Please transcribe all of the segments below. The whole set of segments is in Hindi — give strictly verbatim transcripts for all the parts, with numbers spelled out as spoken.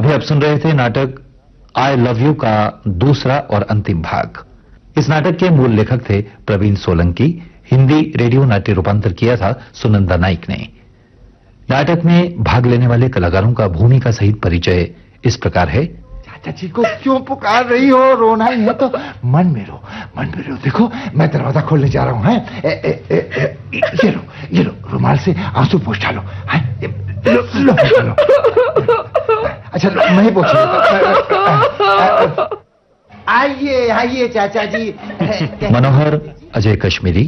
अभी आप सुन रहे थे नाटक आई लव यू का दूसरा और अंतिम भाग। इस नाटक के मूल लेखक थे प्रवीण सोलंकी। हिंदी रेडियो नाट्य रूपांतर किया था सुनंदा नाइक ने। नाटक में भाग लेने वाले कलाकारों का भूमिका सहित परिचय इस प्रकार है। चाचा जी को क्यों पुकार रही हो? रोना ही है तो मन में रो, मन में रो। देखो मैं दरवाजा खोलने जा रहा हूं। है ए, ए, ए, ए, ये लो, ये लो, रुमाल से आंसू पोंछ डालो। है लो, लो, लो। अच्छा लो, मैं ही पोंछ लेता। आइए आइए चाचा जी। मनोहर अजय कश्मीरी।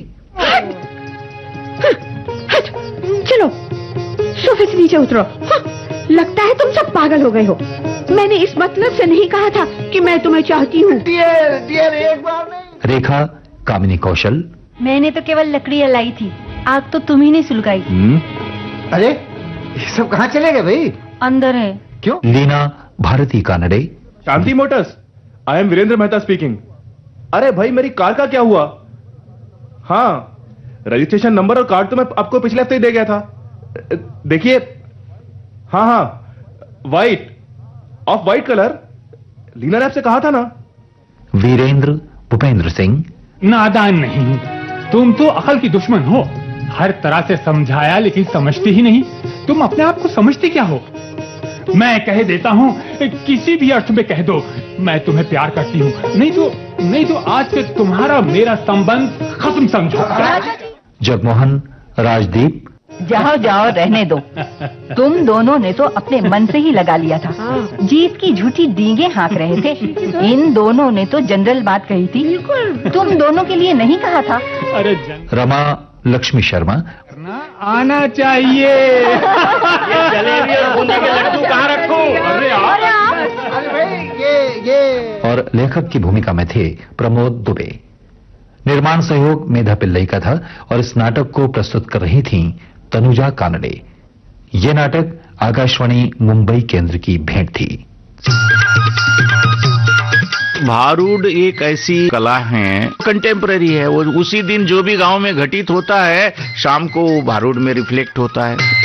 चलो सोफे से नीचे उतरो। हाँ, लगता है तुम सब पागल हो गए हो। मैंने इस मतलब से नहीं कहा था कि मैं तुम्हें चाहती हूँ। डियर डियर एक बार नहीं। रेखा कामिनी कौशल। मैंने तो केवल लकड़ियाँ लाई थी, आग तो तुम ही ने सुलगाई। अरे ये सब कहाँ चले गए भाई? अंदर है। क्यों? लीना भारती कानडे। शांति Motors, I am Virendra Mehta speaking. अरे भाई मेरी कार का क्या हुआ? हाँ, रजिस्ट्रेशन नंबर और कार्ड तो मैं आपको पिछले हफ्ते ही दे गया था। देखिए, हाँ हाँ, white, of white colour. Leena ने आपसे कहा था ना। वीरेंद्र भूपेंद्र सिंह। नादान नहीं, तुम तो अकल की दुश्मन हो। हर तरह से समझाया लेकिन समझते ही नहीं। तुम अपने आप को समझते क्या हो? मैं कह देता हूं, किसी भी अर्थ में कह दो, मैं तुम्हें प्यार करती हूं। नहीं तो नहीं तो आज से तुम्हारा मेरा संबंध खत्म समझो। जगमोहन राजदीप। जाओ जाओ रहने दो। तुम दोनों ने तो अपने मन से ही लगा लिया था। जीत की झूठी डींगे हाँक रहे थे। इन दोनों ने तो जनरल बात कही थी, तुम दोनों के लिए नहीं कहा था। अरे रमा लक्ष्मी शर्मा। आना चाहिए। ये जलेबी और बूंदी के लड्डू कहाँ रखूं? अरे अरे भाई ये ये और लेखक की भूमिका में थे प्रमोद दुबे। निर्माण सहयोग मेधा पिल्लई का था और इस नाटक को प्रस्तुत कर रही थीं तनुजा कानडे। ये नाटक आकाशवाणी मुंबई केंद्र की भेंट थी। भारूड एक ऐसी कला है, कंटेम्पररी है। वो उसी दिन जो भी गांव में घटित होता है, शाम को भारूड में रिफ्लेक्ट होता है।